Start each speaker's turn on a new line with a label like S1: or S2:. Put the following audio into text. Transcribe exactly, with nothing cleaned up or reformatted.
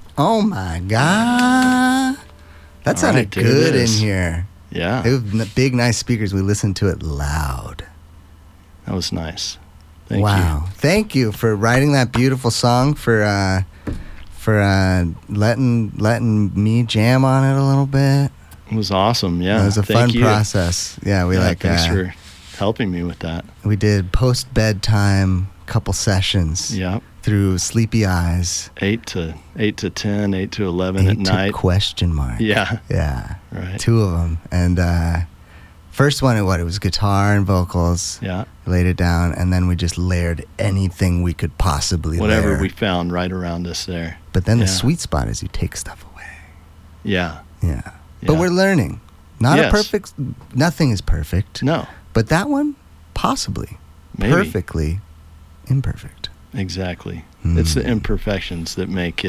S1: Oh my God. That sounded
S2: right, there
S1: good
S2: it
S1: in
S2: is.
S1: here.
S2: Yeah,
S1: It was n- big, nice speakers. We listened to it loud.
S2: that was nice. Thank
S1: wow. Thank you for writing that beautiful song, for uh, for uh, letting letting me jam on it a little bit.
S2: you. It was awesome. Yeah,
S1: It was a
S2: thank
S1: fun
S2: you.
S1: process. Yeah, we
S2: Yeah,
S1: like
S2: thanks
S1: uh,
S2: for helping me with that.
S1: we did post bedtime couple sessions
S2: Yeah,
S1: through sleepy eyes.
S2: eight to eight to ten, eight to eleven
S1: Eight
S2: at
S1: to
S2: night.
S1: question mark.
S2: Yeah,
S1: Yeah.
S2: right.
S1: Two of them. And uh, first one, what it was guitar and vocals.
S2: Yeah,
S1: Laid it down, and then we just layered anything we could possibly
S2: whatever
S1: layer.
S2: we found right around us there.
S1: But then the
S2: Yeah.
S1: sweet spot is you take stuff away.
S2: Yeah.
S1: Yeah. But
S2: Yeah.
S1: we're learning. Not
S2: Yes.
S1: a perfect, nothing is perfect.
S2: No,
S1: But that one, possibly.
S2: maybe.
S1: Perfectly imperfect.
S2: Exactly.
S1: Hmm.
S2: It's the imperfections that make